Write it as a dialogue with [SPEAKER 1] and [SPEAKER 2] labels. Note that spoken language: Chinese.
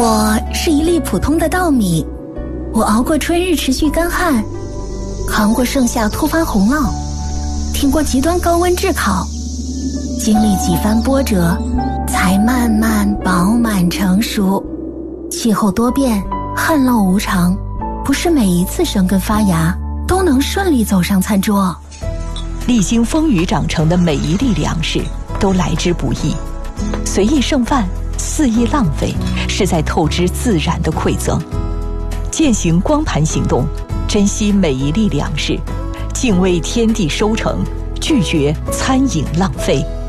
[SPEAKER 1] 我是一粒普通的稻米，我熬过春日持续干旱，扛过盛夏突发洪涝，挺过极端高温炙烤，经历几番波折，才慢慢饱满成熟。气候多变，旱涝无常，不是每一次生根发芽都能顺利走上餐桌。
[SPEAKER 2] 历经风雨长成的每一粒粮食都来之不易，随意剩饭，肆意浪费，是在透支自然的馈赠。践行光盘行动，珍惜每一粒粮食，敬畏天地收成，拒绝餐饮浪费。